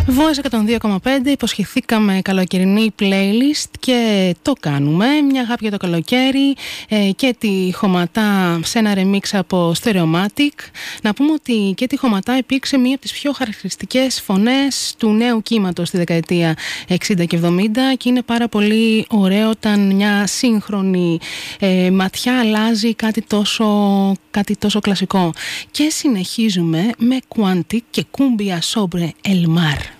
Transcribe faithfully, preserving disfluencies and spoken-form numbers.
Voice εκατόν δύο κόμμα πέντε, υποσχεθήκαμε καλοκαιρινή playlist και το κάνουμε. Μια αγάπη για το καλοκαίρι ε, και τη Χωματά σε ένα remix από Stereomatic. Να πούμε ότι και τη Χωματά υπήρξε μία από τις πιο χαρακτηριστικές φωνές του νέου κύματος στη δεκαετία εξήντα και εβδομήντα και είναι πάρα πολύ ωραίο όταν μια σύγχρονη ε, ματιά αλλάζει κάτι τόσο, κάτι τόσο κλασικό. Και συνεχίζουμε με Quantic και Cumbia sobre el mar.